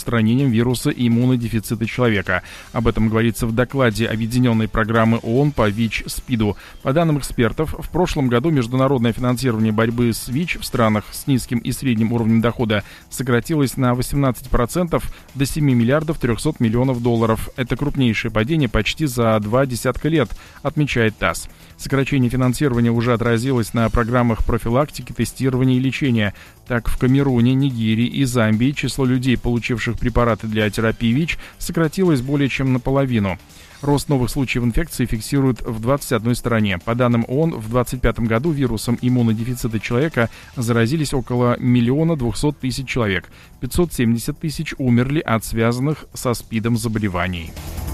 распространением вируса иммунодефицита человека. Об этом говорится в докладе Объединенной программы ООН по ВИЧ-СПИДу. По данным экспертов, в прошлом году международное финансирование борьбы с ВИЧ в странах с низким и средним уровнем дохода сократилось на 18% до 7 миллиардов 300 миллионов долларов. Это крупнейшее падение почти за 2 десятка лет, отмечает ТАСС. Сокращение финансирования уже отразилось на программах профилактики, тестирования и лечения. Так, в Камеруне, Нигерии и Замбии число людей, получивших препараты для терапии ВИЧ, сократилось более чем наполовину. Рост новых случаев инфекции фиксируют в 21 стране. По данным ООН, в 2025 году вирусом иммунодефицита человека заразились около 1 200 000 человек. 570 тысяч умерли от связанных со СПИДом заболеваний.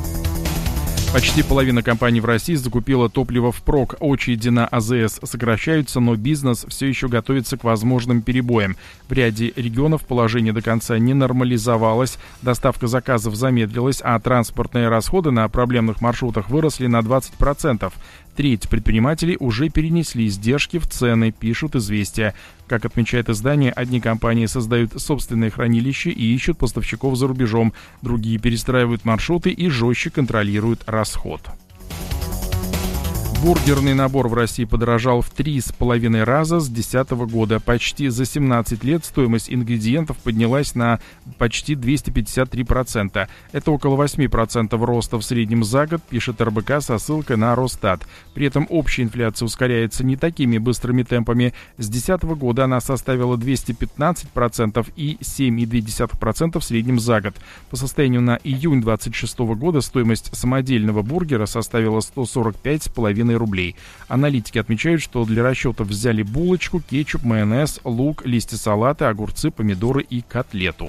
Почти половина компаний в России закупила топливо впрок. Очереди на АЗС сокращаются, но бизнес все еще готовится к возможным перебоям. В ряде регионов положение до конца не нормализовалось, доставка заказов замедлилась, а транспортные расходы на проблемных маршрутах выросли на 20%. Треть предпринимателей уже перенесли издержки в цены, пишут «Известия». Как отмечает издание, одни компании создают собственные хранилища и ищут поставщиков за рубежом, другие перестраивают маршруты и жестче контролируют расход. Бургерный набор в России подорожал в 3,5 раза с 2010 года. Почти за 17 лет стоимость ингредиентов поднялась на почти 253%. Это около 8% роста в среднем за год, пишет РБК со ссылкой на Росстат. При этом общая инфляция ускоряется не такими быстрыми темпами. С 2010 года она составила 215% и 7,2% в среднем за год. По состоянию на июнь 2026 года стоимость самодельного бургера составила 145,5 рублей. Аналитики отмечают, что для расчетов взяли булочку, кетчуп, майонез, лук, листья салата, огурцы, помидоры и котлету.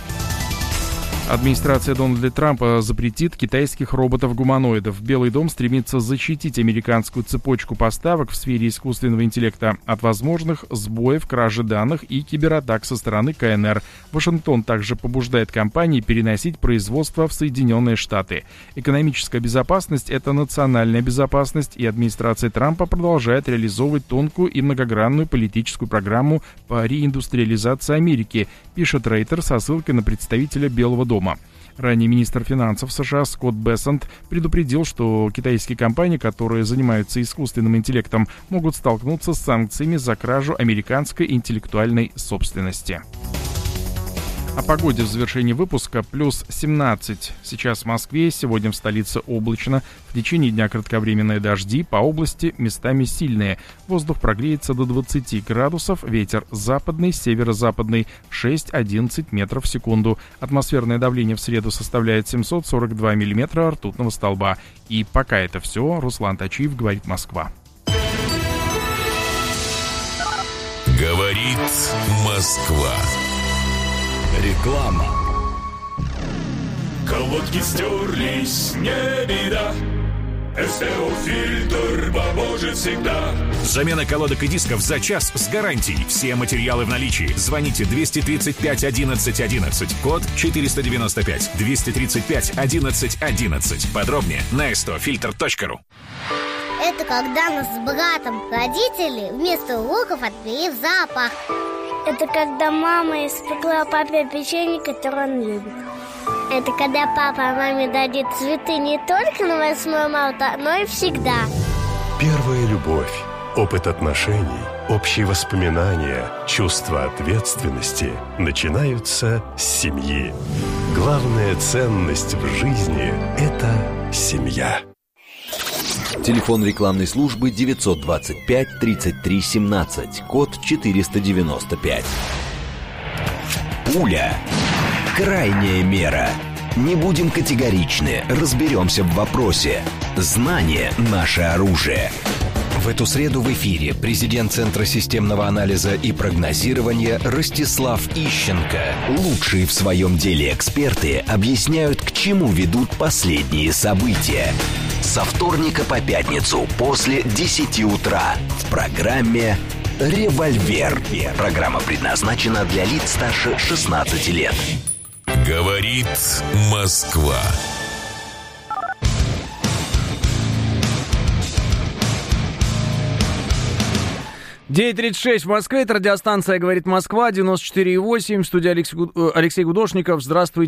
Администрация Дональда Трампа запретит китайских роботов-гуманоидов. Белый дом стремится защитить американскую цепочку поставок в сфере искусственного интеллекта от возможных сбоев, кражи данных и кибератак со стороны КНР. Вашингтон также побуждает компании переносить производство в Соединенные Штаты. Экономическая безопасность – это национальная безопасность, и администрация Трампа продолжает реализовывать тонкую и многогранную политическую программу по реиндустриализации Америки, пишет Рейтер со ссылкой на представителя Белого дома. Ранее министр финансов США Скотт Бессент предупредил, что китайские компании, которые занимаются искусственным интеллектом, могут столкнуться с санкциями за кражу американской интеллектуальной собственности. О погоде в завершении выпуска. Плюс 17 сейчас в Москве, сегодня в столице облачно. В течение дня кратковременные дожди, по области местами сильные. Воздух прогреется до 20 градусов, ветер западный, северо-западный 6-11 метров в секунду. Атмосферное давление в среду составляет 742 миллиметра ртутного столба. И пока это все, Руслан Тачиев, говорит Москва. Говорит Москва. Реклама. Колодки стерлись, не беда. СТО-фильтр поможет всегда. Замена колодок и дисков за час с гарантией. Все материалы в наличии. Звоните 235 11 11. Код 495. 235 11 11. Подробнее на stofilter.ru. Это когда нас с братом родители вместо уроков отвели в зоопарк. Это когда мама испекла папе печенье, которое он любит. Это когда папа маме дарит цветы не только на 8 марта, но и всегда. Первая любовь, опыт отношений, общие воспоминания, чувство ответственности начинаются с семьи. Главная ценность в жизни – это семья. Телефон рекламной службы 925 33 17, код 495. Пуля. Крайняя мера. Не будем категоричны, разберемся в вопросе. Знание – наше оружие. В эту среду в эфире президент Центра системного анализа и прогнозирования Ростислав Ищенко. Лучшие в своем деле эксперты объясняют, к чему ведут последние события. Со вторника по пятницу после 10 утра в программе «Револьвер». Программа предназначена для лиц старше 16 лет. Говорит Москва. 9:36 в Москве. Это радиостанция «Говорит Москва», 94,8. В студии Алексей Гудошников. Здравствуйте.